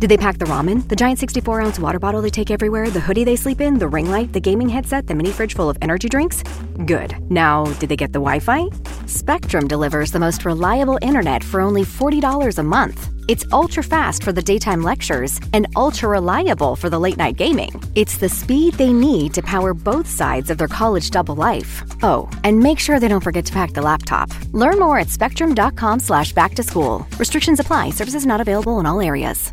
Did they pack the ramen, the giant 64-ounce water bottle they take everywhere, the hoodie they sleep in, the ring light, the gaming headset, the mini fridge full of energy drinks? Good. Now, did they get the Wi-Fi? Spectrum delivers the most reliable internet for only $40 a month. It's ultra-fast for the daytime lectures and ultra-reliable for the late-night gaming. It's the speed they need to power both sides of their college double life. Oh, and make sure they don't forget to pack the laptop. Learn more at spectrum.com/back-to-school. Restrictions apply. Services not available in all areas.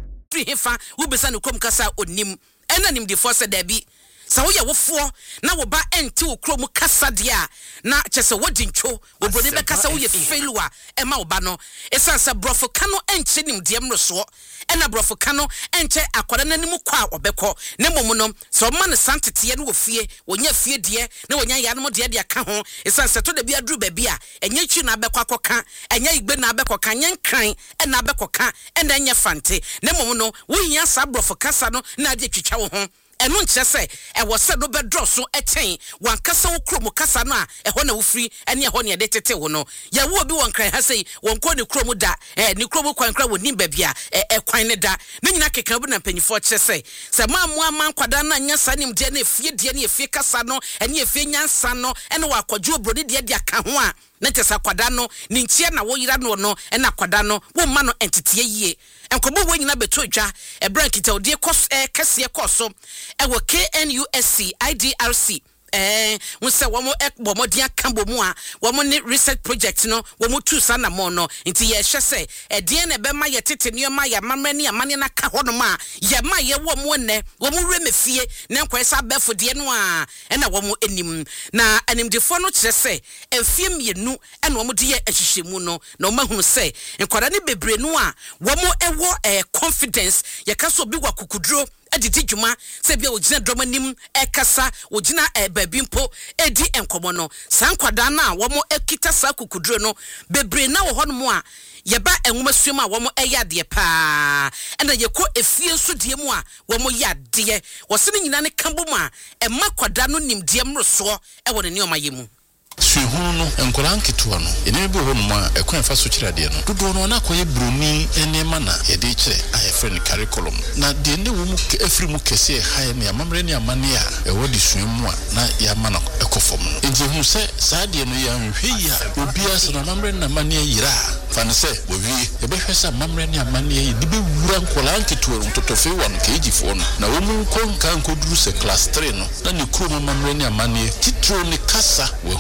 Sa wo ya wofo na wo ba enti wo kro mu kasa dia na chese wodincho wo broni be kasa wo ye failure e ma wo ba no esansa brofo kano enche nim de mroso e na brofo kano enche akwada nanim kwa obekọ ne momu no so ma ne santete ne wo fie wonya fie de ne wonya ya no de de ka ho esansa to de bia duru ba bia enye chi na abekọ akoka enye igbe na abekọ ka nye nkran e na abekọ ka e na enye fante ne momu no wo hia sa brofo kasa no na de twitwa wo ho enu nche se e wo se no be draw so eten wan kasa wo krom kasa no a e ho na wo free ene e ho ne de tete wo no ya wo bi won kran ha sei won ko ne krom da ni krom kwan kran woni ba bia kwan ne da ne nyina keka bu na mpanyifo che se ma mo aman kwada na nya sanim de na efie de na efie kasa no ene efie nyansa no ene wa akwadwo brodi de de aka ho a na tesa kwada no ni nchie na wo yira no no ena kwada no wo ma no entitie yie enkobo wo nyina beto dwa e brankita odie kase koso e wo KNUSC IDRC wonse womo ekbomodia kambo mu a womo ne research project no womo tu sana mo no nti ye hwese de na be ma ye tete ne ma ya mamani amane na ka hono ma ye ma ye wo mo ne womo remefie na nkwesa befo de no a na womo enim na animdefo no kyerese efie mienu na womo de ye ahyehyemu no na womo hu se nkwada ne bebre no a womo ewo confidence ye ka so bi wa kukuduro edidi djuma se bia ogina dromanim ekasa ogina babimpo edi enkomo no sankwada na wo mo ekita sa kukuduro no bebre na wo hono mo a yeba enwoma suom a wo mo eyade pa ena yeko efie nso die mu a wo mo yade wo se nyina ne kambo mu a emakwada no nimde mroso e wo ne neoma yemu Suhu no enkola nketewa no ene bi ho no ma ekwan fa so kirade no dodo no na koye broni ene mana ye de kire aye friend curriculum na de ne wo mu afri mu kese haye ne amamre ne amane a e wodi suemu a na ya mana ekofom no enti hu se saade no ya nhwe ya obi asana amamre na amane yira fa ne se owi e be hwesa amamre ne amane yi de be wura nkola nketewa no totofe won kejifo no na wo mu konka nkoduru se class 3 no na ne kuro amamre ne amane titro ne kasa wo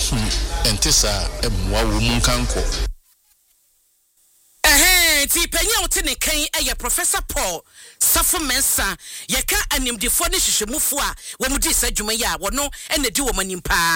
entesa emwa wo munkanko ti penya otene kan eye Professor Paul Safo Mensa yeka animdefo ne hyehyemufo a wo mudi sadwuma ya wo no ene di wo manimpa